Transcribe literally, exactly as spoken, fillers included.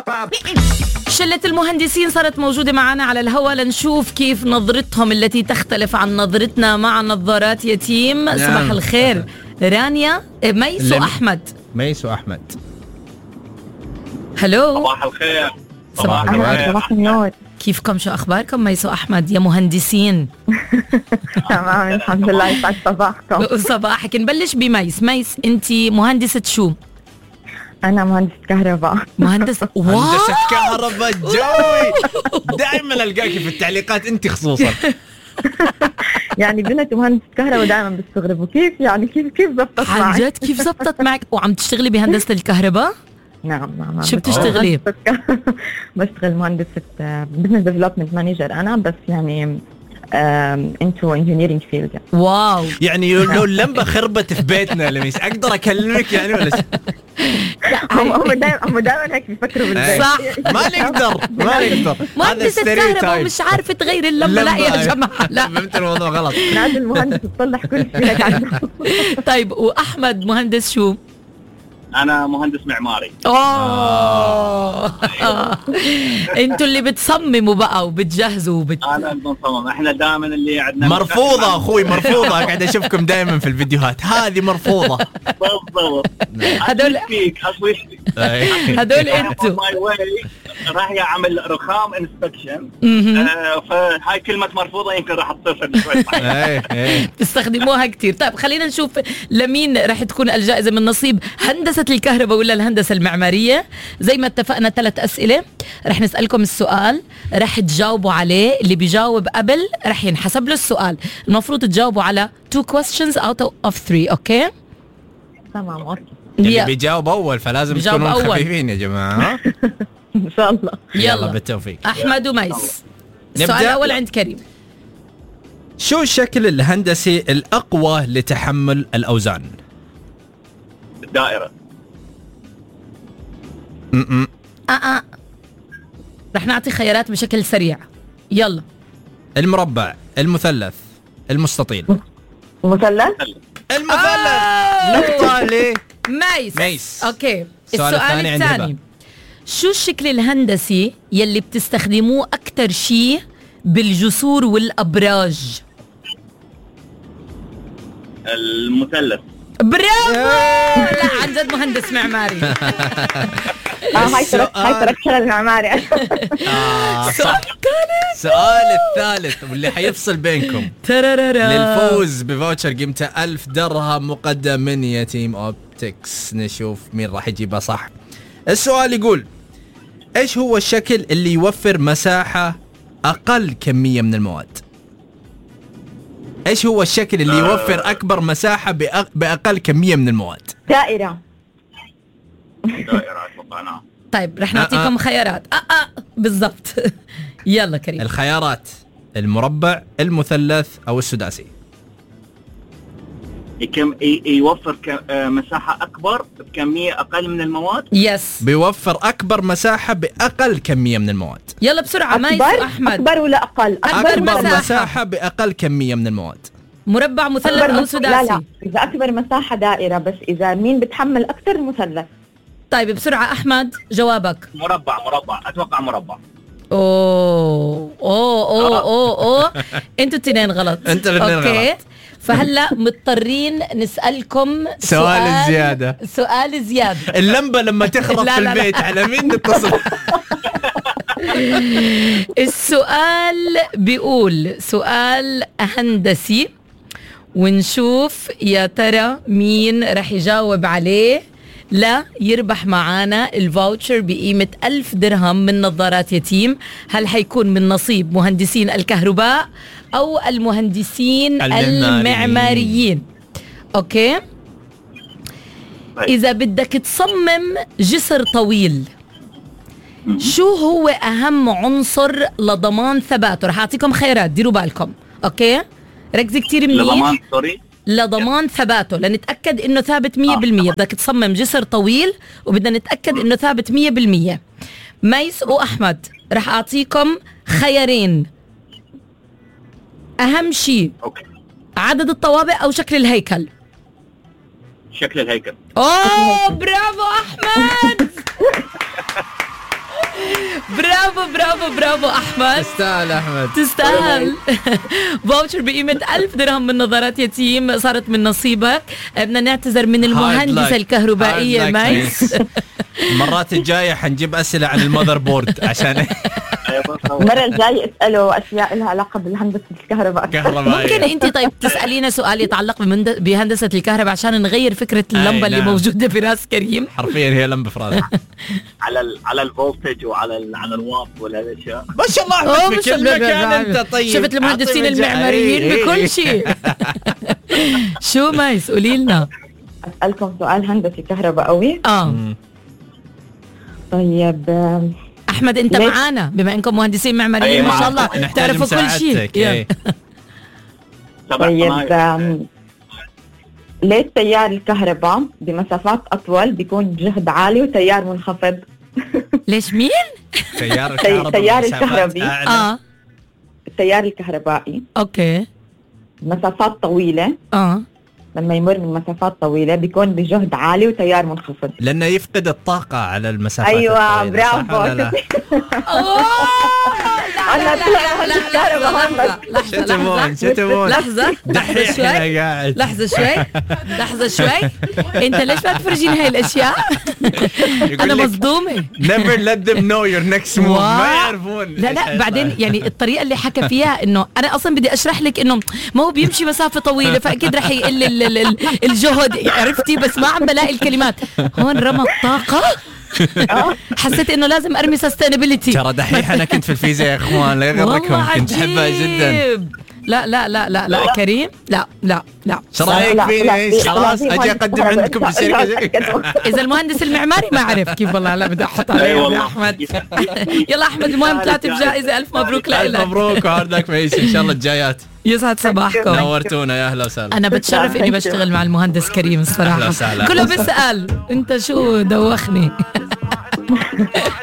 شلة المهندسين صارت موجودة معنا على الهواء لنشوف كيف نظرتهم التي تختلف عن نظرتنا مع نظارات يتيم. نعم. صباح الخير رانيا، ميس وأحمد. ميس وأحمد. هلو. صباح الخير. صباح الخير. صباح النور. كيفكم؟ شو أخباركم ميس وأحمد يا مهندسين؟ تمام الحمد لله. يسعد صباحكم. صباحك. نبلش بميس. ميس أنتي مهندسة شو؟ أنا مهندسة كهرباء. مهندسة مهندسة كهرباء جوي. دائما ألقاكي في التعليقات أنت خصوصا. يعني بنت مهندسة كهرباء دائما بيستغربوا كيف يعني كيف كيف زبطت معك؟ عن جد كيف زبطت معك؟ وعم تشتغلي بهندسة الكهرباء؟ نعم نعم. شو بتشتغلي؟ بشتغل مهندسة بزنس ديفلوبمنت مانجر أنا، بس يعني انتو انجينيرينج فيلد. واو. يعني لو اللمبة خربت في بيتنا لميس أقدر أكلمك يعني ولا شيء؟ هم هم دائما هم دائما هيك بيفكروا بالبيت. صح. ما نقدر ما نقدر. مهندسة كهرباء ومش عارفة تغير اللمبة. لا يا جماعة لا. فهمت الموضوع غلط. لازم المهندس تصلح كل شيء هيك عنده. طيب وأحمد مهندس شو؟ أنا مهندس معماري. أوه. أنتوا اللي بتصمموا بقى وبتجهزوا وبت... أنا بنصمم. إحنا دائما اللي عندنا مرفوضة أخوي، مرفوضة. قاعد أشوفكم دائما في الفيديوهات هذه مرفوضة. بالضبط. هدول هدول أنتوا راح يعمل رخام انسبكشن. فهاي كلمة مرفوضة يمكن راح تصير شوي. تستخدموها كتير. طيب خلينا نشوف لمين راح تكون الجائزة من نصيب هندسة الكهرباء ولا الهندسة المعمارية. زي ما اتفقنا ثلاث أسئلة رح نسألكم السؤال، رح تجاوبوا عليه. اللي بيجاوب قبل رح ينحسب له السؤال. المفروض تجاوبوا على two questions out of three. أوكي تمام أوكي. اللي بيجاوب أول فلازم تكونوا خفيفين يا جماعة. إن شاء الله. يلا بالتوفيق. أحمد وميس. السؤال الأول عند كريم. شو الشكل الهندسي الأقوى لتحمل الأوزان؟ الدائرة. م-م. آه آه. رح نعطي خيارات بشكل سريع. يلا. المربع، المثلث، المستطيل. المثلث. المثلث. نقطة ليه؟ ميس. ميس. أوكي. السؤال الثاني, الثاني. شو الشكل الهندسي يلي بتستخدموه أكتر شيء بالجسور والأبراج؟ المثلث. برافو. لا عن جد مهندس معماري. اه هاي ترك هاي ترك شغل معماري. السؤال الثالث. السؤال الثالث واللي حيفصل بينكم للفوز بفاوتشر قيمته ألف درهم مقدم من يتيم أوبتكس. نشوف مين راح يجيبها صح. السؤال يقول ايش هو الشكل اللي يوفر مساحة أقل كمية من المواد؟ ايش هو الشكل اللي يوفر أكبر مساحة بأق... بأقل كمية من المواد؟ دائرة. دائرة أتوقع. طيب رح نعطيكم خيارات. آه آه بالضبط. يلا كريم. الخيارات المربع، المثلث أو السداسي. يكم يوفر مساحة أكبر بكمية أقل من المواد. يس. بيوفر أكبر مساحة بأقل كمية من المواد. يلا بسرعة ميس وأحمد. أكبر ولا أقل؟ أكبر, أكبر مساحة. مساحة بأقل كمية من المواد. مربع، مثلث أو سداسي؟ لا لا إذا أكبر مساحة دائرة، بس إذا مين بتحمل أكثر مثلث. طيب بسرعة أحمد جوابك. مربع. مربع أتوقع مربع. أوه أوه أوه أوه أوه أنتوا التنين غلط. أنتوا الاثنين غلط. فهلا مضطرين نسألكم سؤال, سؤال زيادة. سؤال زيادة. اللمبة لما تخرب في البيت على مين نتصل؟ السؤال بيقول سؤال هندسي، ونشوف يا ترى مين رح يجاوب عليه لا يربح معانا الفاوتشر بقيمة ألف درهم من نظارات يتيم. هل حيكون من نصيب مهندسين الكهرباء أو المهندسين المعماريين, المعماريين. أوكي. إذا بدك تصمم جسر طويل، شو هو أهم عنصر لضمان ثباته؟ رح أعطيكم خيارات ديروا بالكم. أوكي ركزي كتير منيح. لضمان سوري لضمان ثباته لنتأكد إنه ثابت مية بالمية. بدك تصمم جسر طويل وبدنا نتأكد إنه ثابت مية بالمية. ميس وأحمد رح أعطيكم خيارين. أهم شيء عدد الطوابق أو شكل الهيكل؟ شكل الهيكل. أوه برافو أحمد. برافو برافو برافو احمد، تستاهل احمد، تستاهل. فاوتشر بقيمة ألف درهم من نظارات يتيم صارت من نصيبك. بدنا نعتذر من المهندسة الكهربائية ميس. المرات الجاية حنجيب أسئلة عن المذر بورد عشان المرة الجاية اسأله أشياء لها علاقة بالهندسة الكهرباء. ممكن أنت طيب تسألينا سؤال يتعلق بهندسة الكهرباء عشان نغير فكرة اللمبة اللي موجودة في راس كريم؟ حرفيا هي لمبة في راسه. على ال على الفولتج وعلى ال على الواط والاشياء. ما شاء الله احمد في كل مكان انت. طيب شفت المهندسين المعماريين بكل شيء. شو ميس قولي لنا؟ أسألكم سؤال هندسي كهربائي. اه طيب احمد انت ليش؟ معانا بما انكم مهندسين معماريين ما شاء الله تعرفوا كل شيء. طيب آم، ليش تيار الكهرباء بمسافات أطول بيكون جهد عالي وتيار منخفض؟ ليش مين؟ تيار الكهرباء تيار الكهربي اه التيار الكهربائي اوكي مسافات طويلة، اه لما يمر من مسافات طويلة بيكون بجهد عالي وتيار منخفض. لأنه يفقد الطاقة على المسافات أيوة الطويلة. برافو. لا لا لا شو تبون شو تبون لحظة دحيح شوي قاعد لحظة شوي لحظة شوي انت ليش ما تفرجين هاي الاشياء؟ انا مصدومة. never let them know your next move. ما يعرفون. لا لا بعدين يعني الطريقة اللي حكى فيها انه انا اصلا بدي اشرح لك انه ما هو بيمشي مسافة طويلة فاكيد رح يقل ال- ال- ال- الجهد، عرفتي؟ بس ما عم بلاقي الكلمات. هون رمى الطاقة. حسيت انه لازم ارمي سستينابيلتي. ترى دحيح انا كنت في الفيزياء يا اخوان لا يغركم، كنت احبها جدا. لا لا لا لا لا كريم لا لا لا. شو رايك فيني؟ خلاص اجي اقدم عندكم الشركه زي اذا المهندس المعماري ما عرف كيف والله لا بدي احط عليه يا احمد. يلا احمد المهم ثلاثة بجائزة. الف مبروك لك. الف مبروك وهارد لك ميس ان شاء الله الجايات. يسعد صباحكم. نورتونا يا اهلا وسهلا. انا بتشرف اني بشتغل مع المهندس كريم الصراحه. كله بيسأل انت شو دوخني.